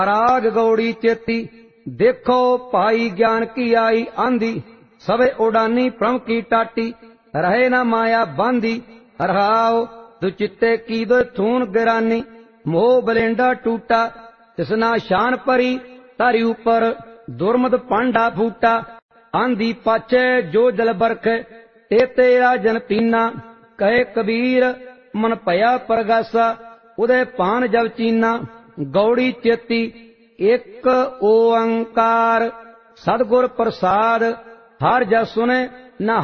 राग गौड़ी चेती देखो पाई ज्ञान की आई आंधी सवे उडानी प्रम की टाटी रहे न माया बांधी रहाओ दुचित्ते की दो थून गिरानी मोह बलेंडा टूटा तिसना शान परी तारी ऊपर दुर्मद पांडा फूटा आंधी पाचे जो जल बरख ते तेरा जन पीना कहे कबीर मन पया परगासा उदय पान जब चीना गौड़ी चेती एक ओंकार सदगुर प्रसाद हर जस सुने न